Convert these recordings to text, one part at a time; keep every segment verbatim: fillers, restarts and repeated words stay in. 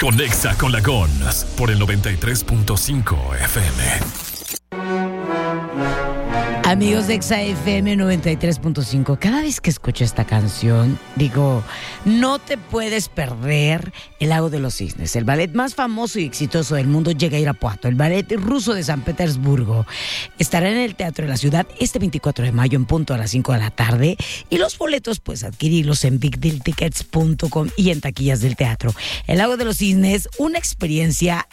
Conexa con la Gons por el noventa y tres punto cinco F M. Amigos de Exa F M noventa y tres punto cinco, cada vez que escucho esta canción, digo, no te puedes perder El Lago de los Cisnes. El ballet más famoso y exitoso del mundo llega a Irapuato. El ballet ruso de San Petersburgo estará en el Teatro de la Ciudad este veinticuatro de mayo en punto a las cinco de la tarde. Y los boletos puedes adquirirlos en big deal tickets punto com y en taquillas del teatro. El Lago de los Cisnes, una experiencia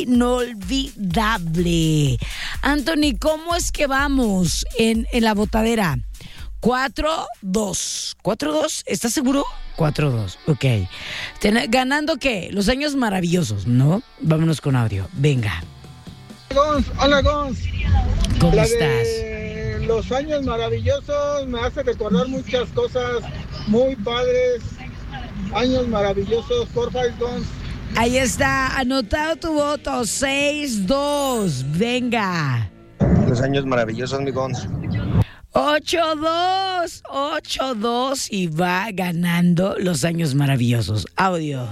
inolvidable. Anthony, ¿cómo es que vamos en, en la botadera? cuatro dos. ¿cuatro dos? ¿Estás seguro? cuatro dos. Ok. Ten, ¿ganando qué? Los años maravillosos, ¿no? Vámonos con audio. Venga. Gons, hola Gons. ¿Cómo La estás? De los años maravillosos me hace recordar muchas cosas muy padres. Años maravillosos, porfa, Gons. Ahí está, anotado tu voto. seis dos. Venga. Los años maravillosos, mi Gons. ocho dos. ocho dos y va ganando los años maravillosos. Audio.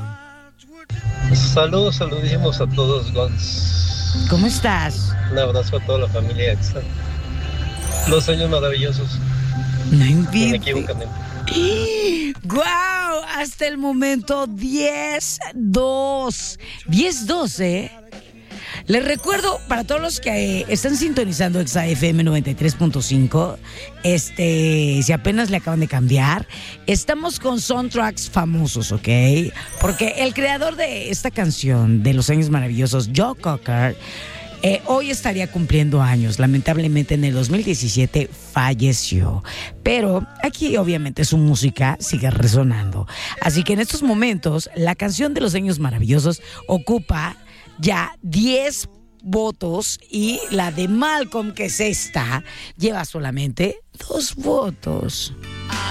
Saludos, saludísimos a todos, Gons. ¿Cómo estás? Un abrazo a toda la familia Exa. Los años maravillosos. No inventes. Inequívocamente. ¡Guau! Hasta el momento diez dos. diez dos, ¿eh? Les recuerdo, para todos los que eh, están sintonizando Exa F M noventa y tres punto cinco, este, si apenas le acaban de cambiar, estamos con soundtracks famosos, ¿ok? Porque el creador de esta canción, de Los Años Maravillosos, Joe Cocker, eh, hoy estaría cumpliendo años. Lamentablemente en el dos mil diecisiete falleció. Pero aquí obviamente su música sigue resonando. Así que en estos momentos, la canción de Los Años Maravillosos ocupa ya diez votos y la de Malcolm, que es esta, lleva solamente dos votos.